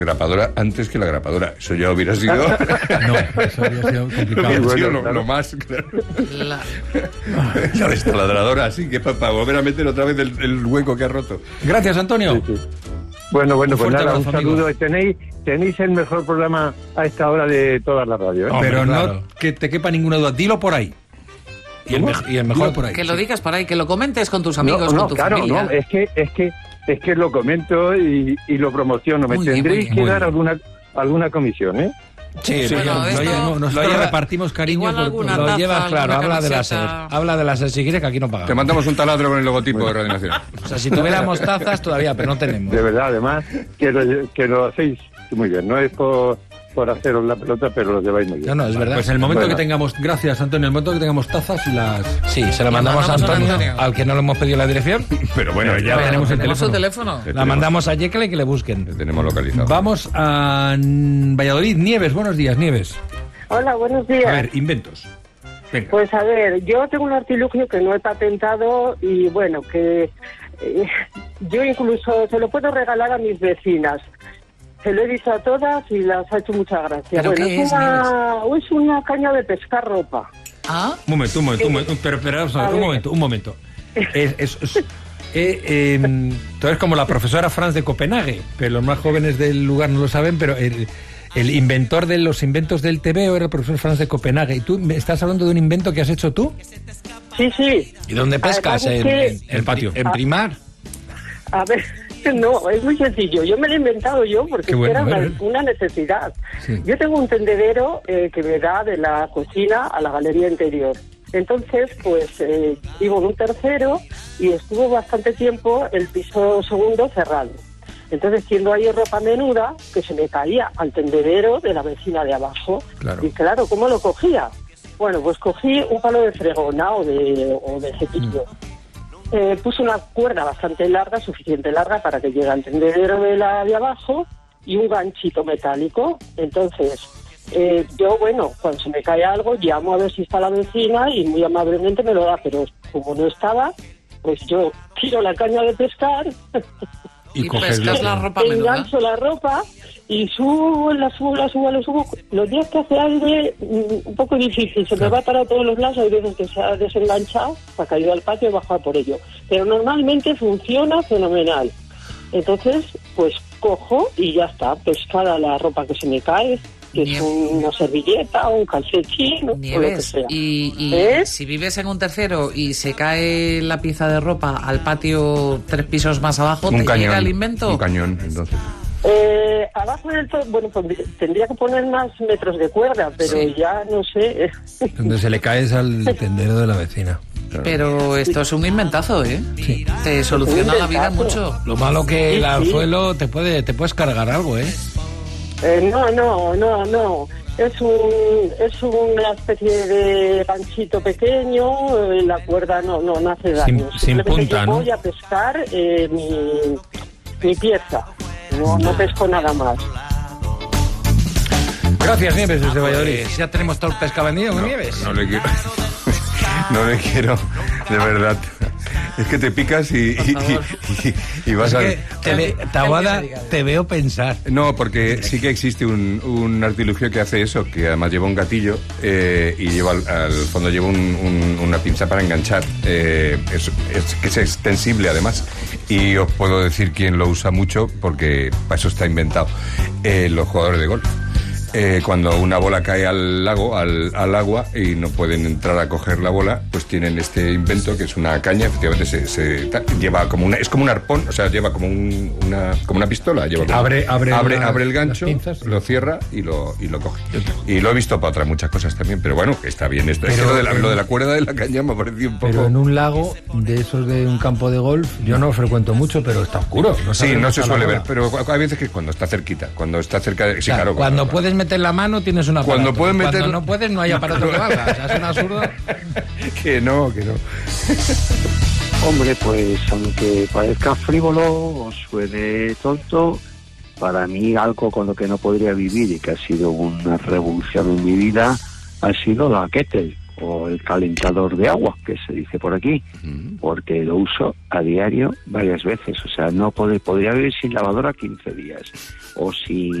Grapadora antes que la grapadora. Eso ya hubiera sido... No, eso habría sido complicado. Hubiera sido lo más... Claro. La destaladradora, así que para volver a meter otra vez el hueco que ha roto. Gracias, Antonio. Sí. Bueno, pues fuerte nada, abrazo, un saludo. amigo. Tenéis el mejor programa a esta hora de toda la radio, ¿eh? Pero Hombre, claro. no que te quepa ninguna duda. Dilo por ahí. Y el mejor Dilo por ahí. Que lo digas por ahí, que lo comentes con tus amigos, No, con tu claro, familia. no, es que lo comento y lo promociono. Me Muy bien, tendréis muy que bien. dar alguna comisión, ¿eh? Sí, Bueno, esto- Nosotros repartimos cariño Igual por alguna todo. lo taza, llevas claro, alguna habla de la SER. camiseta. Habla de la SER si quieres, que aquí no Te pagamos. mandamos un taladro con el logotipo de Radio Nacional. O sea, si tuviéramos tazas todavía, pero no tenemos. De verdad, además, que lo hacéis muy bien. No es por haceros la pelota, pero lo lleváis muy bien. No, es verdad. Pues en el momento Bueno. que tengamos, gracias Antonio, en el momento que tengamos tazas las... Sí, se la mandamos a Antonio, al que no le hemos pedido la dirección. Pero bueno, ya tenemos el ¿Tenemos su teléfono. teléfono? La mandamos a Jekyll y que le busquen. Le tenemos localizado. Vamos a Valladolid. Nieves, buenos días, Nieves. Hola, buenos días. A ver, inventos. Venga. Pues a ver, yo tengo un artilugio que no he patentado y bueno, que yo incluso se lo puedo regalar a mis vecinas. Se lo he dicho a todas y las ha hecho mucha gracia. ¿Pero Bueno, qué es una caña de pescar ropa. ¿Ah? Un momento, pero vamos a ver, un momento. Tú eres como la profesora Franz de Copenhague, pero los más jóvenes del lugar no lo saben, pero el inventor de los inventos del TVO era el profesor Franz de Copenhague. ¿Y tú me estás hablando de un invento que has hecho tú? Sí, sí. ¿Y dónde pescas? Además es que- El patio. ¿En Primar? A ver, no, es muy sencillo. Yo me lo he inventado yo porque Qué bueno, era bueno. una necesidad. Sí. Yo tengo un tendedero que me da de la cocina a la galería interior. Entonces, pues vivo en un tercero y estuvo bastante tiempo el piso segundo cerrado. Entonces, siendo ahí ropa menuda, que se me caía al tendedero de la vecina de abajo. Claro. Y claro, ¿cómo lo cogía? Bueno, pues cogí un palo de fregona o de cepillo. Puse una cuerda bastante larga, suficiente larga para que llegue al tendedero de la de abajo y un ganchito metálico. Entonces, yo, bueno, cuando se me cae algo, llamo a ver si está la vecina y muy amablemente me lo da, pero como no estaba, pues yo tiro la caña de pescar, Y coges pescas la ropa menuda. engancho la ropa y subo. Los días que hace aire, un poco difícil, se me va para todos los lados, hay veces que se ha desenganchado, se ha caído al patio y he bajado por ello. Pero normalmente funciona fenomenal. Entonces, pues cojo y ya está, pescada la ropa que se me cae, que es una servilleta o un calcetín o lo que Nieves, sea. y ¿Eh? si vives en un tercero y se cae la pieza de ropa al patio 3 pisos más abajo, ¿te llega el invento? Un cañón, entonces. Abajo del todo, bueno, pues tendría que poner más metros de cuerda, pero Sí. ya no sé. Donde se le caes al tendero de la vecina. Pero esto es un inventazo, ¿eh? Sí. Te soluciona la vida inventazo. mucho. Lo malo que el Sí, sí. anzuelo te puedes cargar algo, ¿eh? No. Es una especie de ganchito pequeño, la cuerda no hace daño. Sin Simplemente punta, yo ¿no? voy a pescar mi pieza, no pesco nada más. Gracias, Nieves, desde Valladolid. Ya tenemos todo el pescado vendido, ¿no, Nieves? No le quiero... No le quiero, de verdad. Es que te picas y vas Es a... que, Taboada, te veo pensar. No, porque sí que existe un artilugio que hace eso, que además lleva un gatillo y lleva al fondo lleva una pinza para enganchar. Es que es extensible además. Y os puedo decir quién lo usa mucho, porque para eso está inventado. Los jugadores de golf. Cuando una bola cae al lago, al agua, y no pueden entrar a coger la bola, pues tienen este invento que es una caña, efectivamente lleva como es como un arpón, o sea, lleva como una pistola, lleva como- abre el gancho, las pinzas. lo cierra y lo coge. Y lo he visto para otras muchas cosas también, pero bueno, que está bien esto. Es que Pero, lo de la cuerda de la caña me ha parecido un poco... Pero en un lago de esos de un campo de golf, yo no frecuento mucho, pero está oscuro. Sí, sabes no dónde se está la suele bola. ver, pero hay veces que cuando está cerquita, cuando está cerca de... Sí, claro, Cuando puedes meter la mano tienes una aparato. Cuando puedes meter- Cuando no puedes no hay aparato que valga. O sea, es un absurdo. Que no. Hombre, pues aunque parezca frívolo o suene tonto, para mí algo con lo que no podría vivir y que ha sido una revolución en mi vida ha sido la kettle. o el calentador de agua, que se dice por aquí, porque lo uso a diario varias veces. O sea, no podría vivir sin lavadora 15 días, o sin